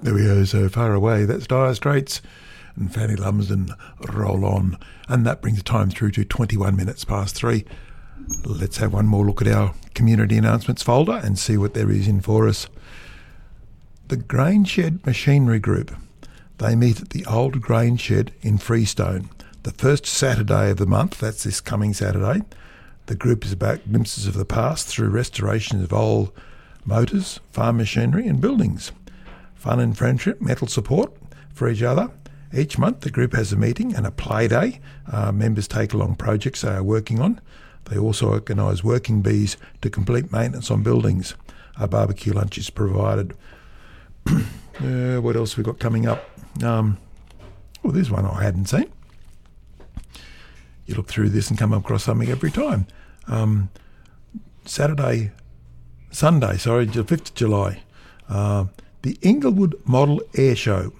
There we go, so far away. That's Dire Straits and Fanny Lumsden, Roll On. And that brings the time through to 21 minutes past 3. Let's have one more look at our community announcements folder and see what there is in for us. The Grain Shed Machinery Group. They meet at the old grain shed in Freestone. The first Saturday of the month, that's this coming Saturday. The group is about glimpses of the past through restorations of old motors, farm machinery and buildings. Fun and friendship, mental support for each other. Each month the group has a meeting and a play day. Members take along projects they are working on. They also organise working bees to complete maintenance on buildings. A barbecue lunch is provided. What else have we got coming up? There's one I hadn't seen. You look through this and come across something every time. Sunday, the 5th of July. The Inglewood Model Air Show.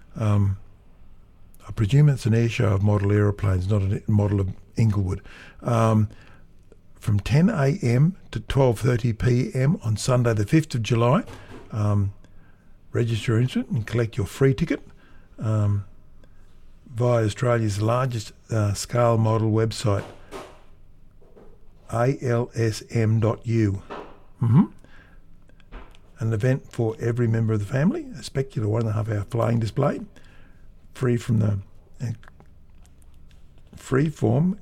I presume it's an air show of model aeroplanes, not a model of Inglewood. From 10 a.m. to 12:30 p.m. on Sunday the 5th of July. Register your interest and collect your free ticket via Australia's largest scale model website, alsm.u. An event for every member of the family, a spectacular 1.5 hour flying display, free from the freeform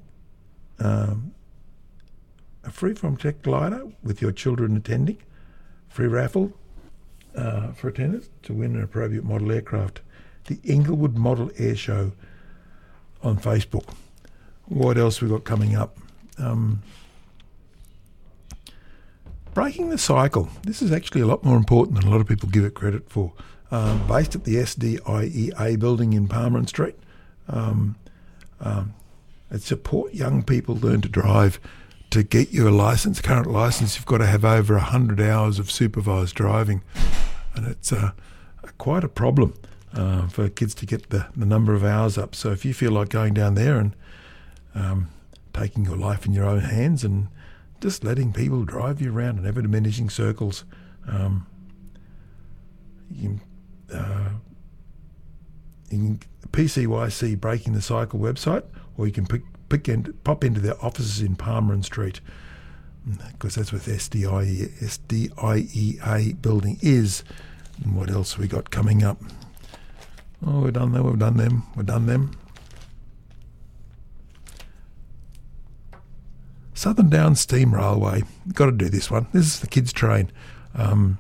jet glider with your children attending, free raffle for attendance to win an appropriate model aircraft. The Inglewood Model Air Show on Facebook. What else we got coming up? Breaking the Cycle. This is actually a lot more important than a lot of people give it credit for. Based at the SDIEA building in Palmerin Street. It support young people learn to drive. To get you a licence, current licence, you've got to have over 100 hours of supervised driving. And it's quite a problem for kids to get the number of hours up. So if you feel like going down there and taking your life in your own hands and just letting people drive you around in ever-diminishing circles, you can PCYC Breaking the Cycle website, or you can pop into their offices in Palmerin Street, because that's what the SDIEA building is. And what else have we got coming up? We've done them. Southern Downs Steam Railway. Got to do this one. This is the kids' train. From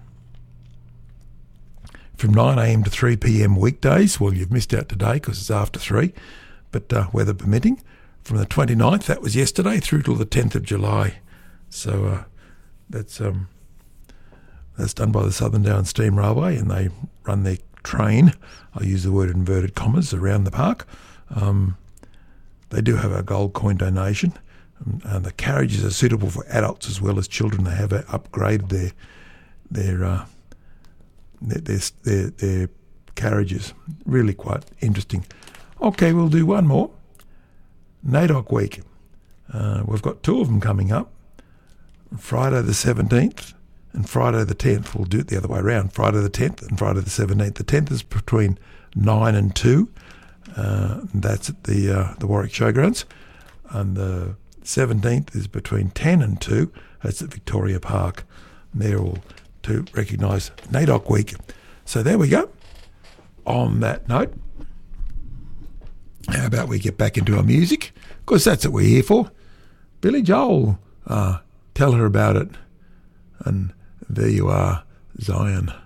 9 a.m. to 3 p.m. weekdays. Well, you've missed out today because it's after 3, but weather permitting. From the 29th, that was yesterday, through till the 10th of July. So that's done by the Southern Downs Steam Railway, and they run their train, I use the word inverted commas, around the park. They do have a gold coin donation. The carriages are suitable for adults as well as children. They have upgraded their carriages. Really quite interesting. Okay, we'll do one more. NAIDOC Week. We've got 2 of them coming up. Friday the 17th and Friday the 10th. We'll do it the other way around. Friday the 10th and Friday the 17th. The 10th is between 9 and 2. That's at the Warwick Showgrounds. And the 17th is between 10 and 2. That's at Victoria Park. And they're all to recognise NAIDOC Week. So there we go. On that note, how about we get back into our music? Because that's what we're here for. Billy Joel, tell her about it. And there you are, Zion.